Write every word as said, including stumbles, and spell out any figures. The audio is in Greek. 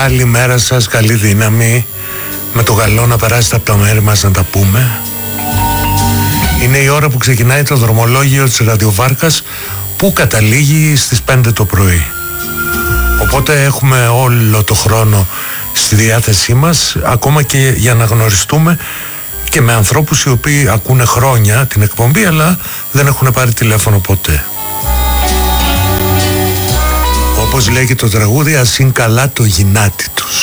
Καλημέρα σας, καλή δύναμη. Με το καλό να περάσετε από τα μέρη μας να τα πούμε. Είναι η ώρα που ξεκινάει το δρομολόγιο της ραδιοβάρκας, που καταλήγει στις πέντε το πρωί. Οπότε έχουμε όλο το χρόνο στη διάθεσή μας, ακόμα και για να γνωριστούμε και με ανθρώπους οι οποίοι ακούνε χρόνια την εκπομπή αλλά δεν έχουν πάρει τηλέφωνο ποτέ. Όπως λέγει το τραγούδι, ας είναι καλά το γυνάτι τους.